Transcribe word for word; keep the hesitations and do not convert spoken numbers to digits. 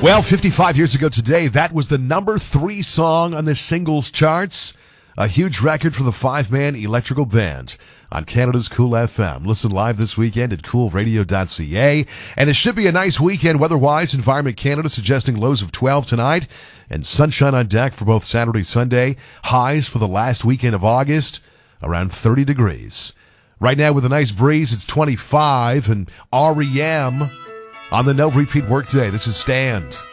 Well, fifty-five years ago today, that was the number three song on the singles charts. A huge record for the five-man Electrical Band on Canada's Cool F M. Listen live this weekend at cool radio dot c a. And it should be a nice weekend weather-wise. Environment Canada suggesting lows of twelve tonight and sunshine on deck for both Saturday, Sunday. Highs for the last weekend of August, around thirty degrees. Right now with a nice breeze, it's twenty-five, and R E M on the No Repeat Workday. This is Stand.